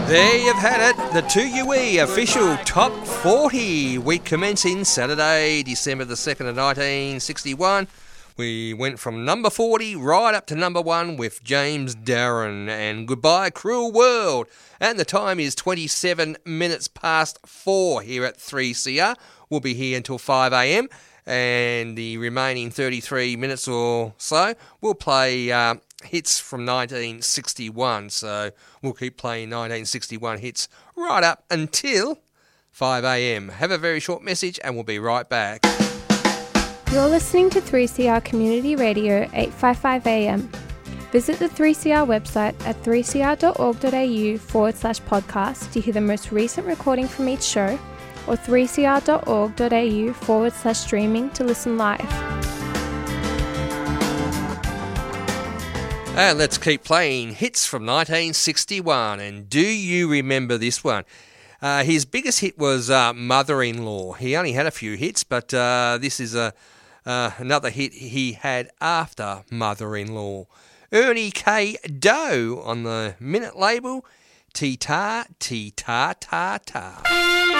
There you've had it, the 2UE official Top 40, week commencing Saturday, December the 2nd of 1961. We went from number 40 right up to number 1 with James Darren and Goodbye Cruel World. And the time is 27 minutes past 4 here at 3CR. We'll be here until 5 a.m. and the remaining 33 minutes or so we'll play hits from 1961, so we'll keep playing 1961 hits right up until 5 a.m. Have a very short message and we'll be right back. You're listening to 3CR Community Radio 855 AM. Visit the 3CR website at 3cr.org.au/podcast to hear the most recent recording from each show, or 3cr.org.au/streaming to listen live. And let's keep playing hits from 1961. And do you remember this one? His biggest hit was Mother-in-Law. He only had a few hits, but this is another hit he had after Mother-in-Law. Ernie K. Doe on the Minute label. Tea-ta, tea-ta-ta-ta.